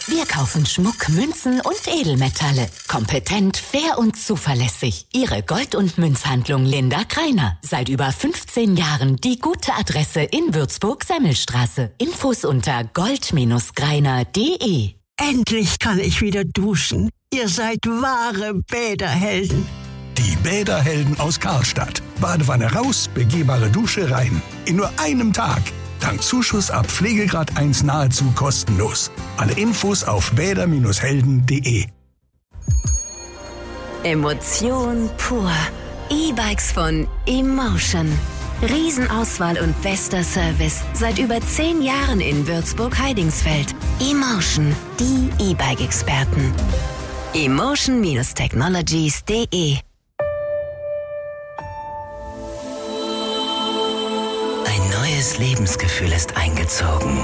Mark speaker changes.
Speaker 1: Wir kaufen Schmuck, Münzen und Edelmetalle. Kompetent, fair und zuverlässig. Ihre Gold- und Münzhandlung Linda Greiner. Seit über 15 Jahren die gute Adresse in Würzburg-Semmelstraße. Infos unter gold-greiner.de.
Speaker 2: Endlich kann ich wieder duschen. Ihr seid wahre Bäderhelden.
Speaker 3: Die Bäderhelden aus Karlstadt. Badewanne raus, begehbare Dusche rein. In nur einem Tag. Dank Zuschuss ab Pflegegrad 1 nahezu kostenlos. Alle Infos auf bäder-helden.de.
Speaker 4: Emotion pur. E-Bikes von Emotion. Riesenauswahl und bester Service. Seit über 10 Jahren in Würzburg-Heidingsfeld. Emotion, die E-Bike-Experten. Emotion-Technologies.de.
Speaker 5: Ein neues Lebensgefühl ist eingezogen.